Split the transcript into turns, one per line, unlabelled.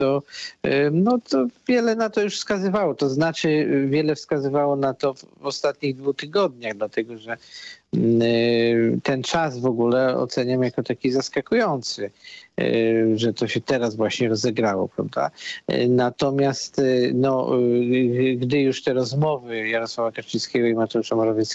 to wiele na to już wskazywało. To znaczy wiele wskazywało na to w ostatnich 2 tygodniach, dlatego że ten czas w ogóle oceniam jako taki zaskakujący, że to się teraz właśnie rozegrało, prawda? Natomiast gdy już te rozmowy Jarosława Kaczyńskiego i Mateusza Morawieckiego